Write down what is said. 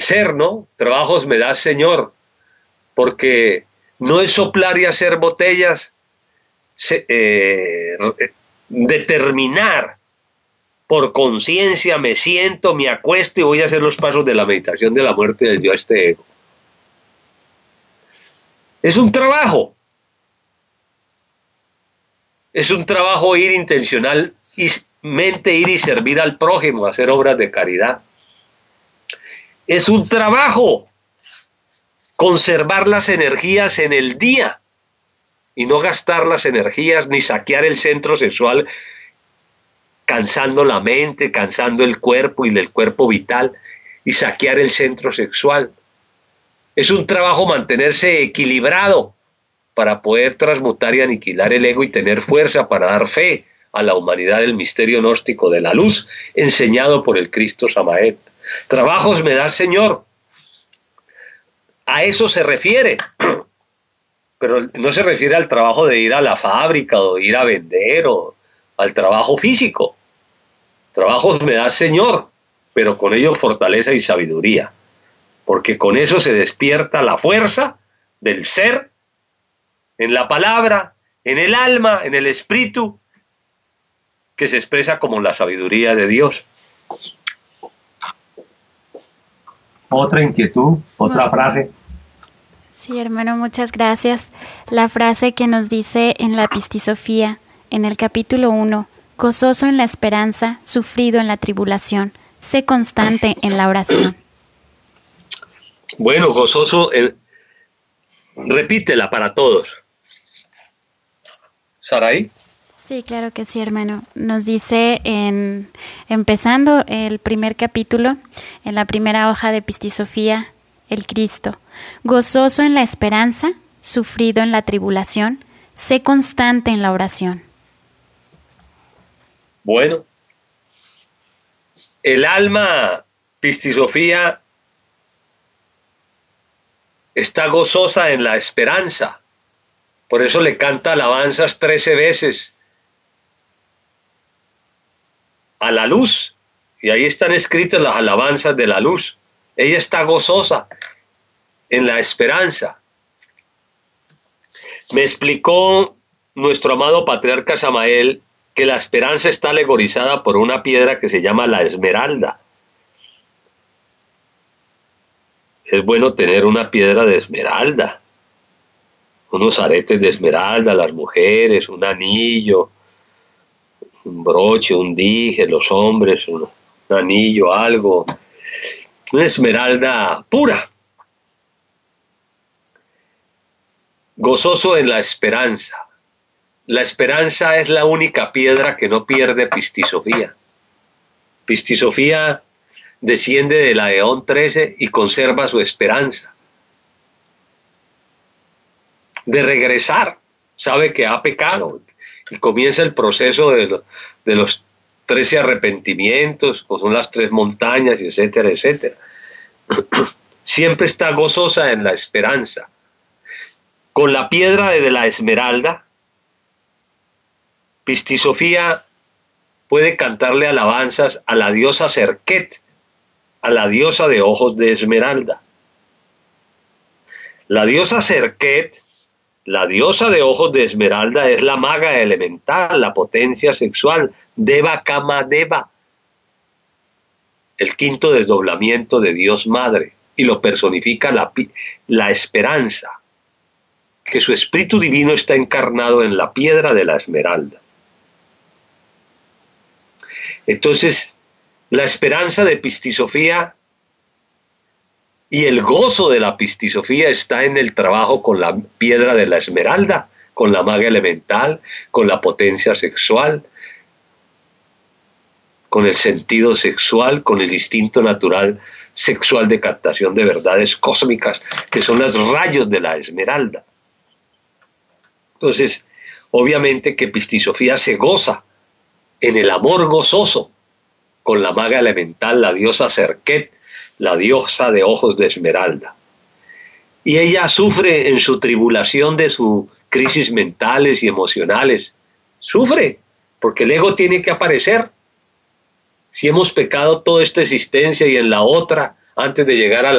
hacer, ¿no? Trabajos me das, Señor, porque no es soplar y hacer botellas, determinar por conciencia, me siento, me acuesto y voy a hacer los pasos de la meditación de la muerte del yo a este ego. Es un trabajo. Es un trabajo ir intencionalmente, ir y servir al prójimo, hacer obras de caridad. Es un trabajo conservar las energías en el día y no gastar las energías ni saquear el centro sexual cansando la mente, cansando el cuerpo y el cuerpo vital y saquear el centro sexual. Es un trabajo mantenerse equilibrado para poder transmutar y aniquilar el ego y tener fuerza para dar fe a la humanidad del misterio gnóstico de la luz enseñado por el Cristo Samael. Trabajos me da el Señor. A eso se refiere. Pero no se refiere al trabajo de ir a la fábrica o ir a vender o al trabajo físico. Trabajos me da el Señor, pero con ello fortaleza y sabiduría. Porque con eso se despierta la fuerza del ser en la palabra, en el alma, en el espíritu, que se expresa como la sabiduría de Dios. Otra inquietud, otra frase. Sí, hermano, muchas gracias. La frase que nos dice en la Pistisofía, en el capítulo 1, gozoso en la esperanza, sufrido en la tribulación, sé constante en la oración. Bueno, gozoso, repítela para todos. ¿Sarai? Sí, claro que sí, hermano. Nos dice, empezando el primer capítulo, en la primera hoja de Pistisofía, el Cristo, gozoso en la esperanza, sufrido en la tribulación, sé constante en la oración. Bueno, el alma Pistisofía está gozosa en la esperanza, por eso le canta alabanzas 13 veces a la luz, y ahí están escritas las alabanzas de la luz. Ella está gozosa en la esperanza. Me explicó nuestro amado patriarca Samael que la esperanza está alegorizada por una piedra que se llama la esmeralda. Es bueno tener una piedra de esmeralda, unos aretes de esmeralda, las mujeres, un anillo, un broche, un dije, los hombres, un anillo, algo, una esmeralda pura. Gozoso en la esperanza. La esperanza es la única piedra que no pierde Pistisofía. Pistisofía desciende de la Eón 13 y conserva su esperanza de regresar. Sabe que ha pecado y comienza el proceso de los 13 arrepentimientos, pues son las 3 montañas, etcétera, etcétera. Siempre está gozosa en la esperanza. Con la piedra de la esmeralda, Pistisofía puede cantarle alabanzas a la diosa Serket, a la diosa de ojos de esmeralda. La diosa Serket, la diosa de ojos de esmeralda, es la maga elemental, la potencia sexual, Deva Kama Deva, el quinto desdoblamiento de Dios Madre, y lo personifica la esperanza, que su espíritu divino está encarnado en la piedra de la esmeralda. Entonces, la esperanza de Pistisofía y el gozo de la Pistisofía está en el trabajo con la piedra de la esmeralda, con la maga elemental, con la potencia sexual, con el sentido sexual, con el instinto natural sexual de captación de verdades cósmicas, que son los rayos de la esmeralda. Entonces, obviamente que Pistisofía se goza en el amor gozoso con la maga elemental, la diosa Serket, la diosa de ojos de esmeralda. Y ella sufre en su tribulación de sus crisis mentales y emocionales. Sufre, porque el ego tiene que aparecer. Si hemos pecado toda esta existencia y en la otra, antes de llegar a